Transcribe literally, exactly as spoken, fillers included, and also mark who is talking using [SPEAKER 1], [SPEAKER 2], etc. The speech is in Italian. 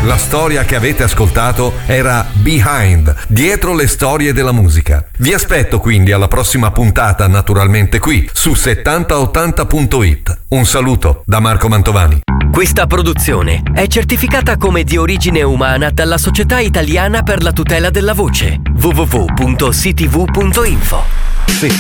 [SPEAKER 1] La storia che avete ascoltato era Behind, dietro le storie della musica. Vi aspetto quindi alla prossima puntata, naturalmente qui, su settanta ottanta punto it. Un saluto da Marco Mantovani.
[SPEAKER 2] Questa produzione è certificata come di origine umana dalla Società Italiana per la tutela della voce. w w w punto c t v punto info.